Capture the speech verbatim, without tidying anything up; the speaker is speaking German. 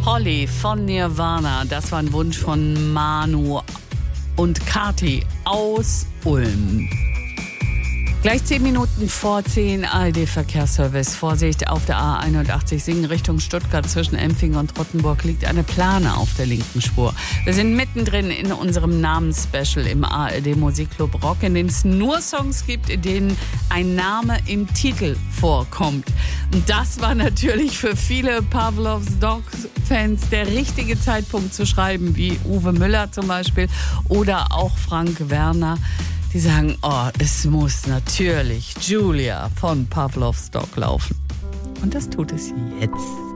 Holly von Nirvana. Das war ein Wunsch von Manu und Kati aus Ulm. Gleich zehn Minuten vor zehn, A R D-Verkehrsservice. Vorsicht, auf der A einundachtzig Singen Richtung Stuttgart zwischen Empfing und Rottenburg liegt eine Plane auf der linken Spur. Wir sind mittendrin in unserem Namensspecial im A R D-Musikclub Rock, in dem es nur Songs gibt, in denen ein Name im Titel vorkommt. Und das war natürlich für viele Pavlov's Dogs-Fans der richtige Zeitpunkt zu schreiben, wie Uwe Müller zum Beispiel oder auch Frank Werner. Die sagen, oh, es muss natürlich Julia von Pavlov's Dog laufen. Und das tut es jetzt.